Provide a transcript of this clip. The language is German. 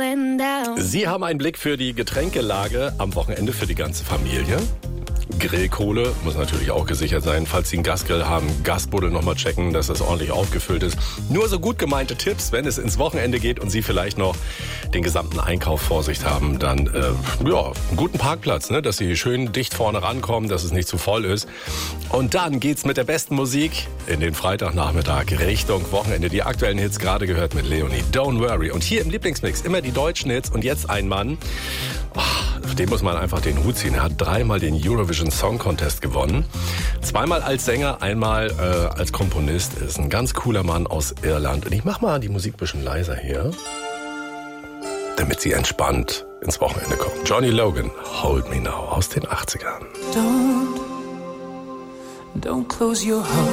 going down. Sie haben einen Blick für die Getränkelage am Wochenende für die ganze Familie. Grillkohle muss natürlich auch gesichert sein. Falls Sie einen Gasgrill haben, Gasbuddel nochmal checken, dass das ordentlich aufgefüllt ist. Nur so gut gemeinte Tipps, wenn es ins Wochenende geht und Sie vielleicht noch den gesamten Einkauf vor sich haben, dann einen guten Parkplatz, ne? Dass Sie schön dicht vorne rankommen, dass es nicht zu voll ist. Und dann geht's mit der besten Musik in den Freitagnachmittag Richtung Wochenende. Die aktuellen Hits gerade gehört mit Leonie. Don't Worry. Und hier im Lieblingsmix immer die deutschen Hits und jetzt ein Mann. Auf den muss man einfach den Hut ziehen. Er hat 3-mal den Eurovision Song Contest gewonnen. 2-mal als Sänger, einmal als Komponist. Ist ein ganz cooler Mann aus Irland. Und ich mach mal die Musik ein bisschen leiser hier, damit sie entspannt ins Wochenende kommt. Johnny Logan, Hold Me Now aus den 80ern. Don't close your heart.